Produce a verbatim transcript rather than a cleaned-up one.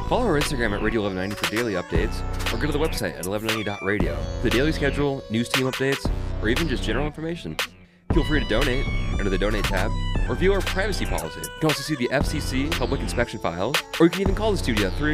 Follow our Instagram at Radio eleven ninety for daily updates, or go to the website at eleven ninety dot radio for the daily schedule, news team updates, or even just general information. Feel free to donate under the Donate tab, or view our privacy policy. You can also see the F C C public inspection files, or you can even call the studio at three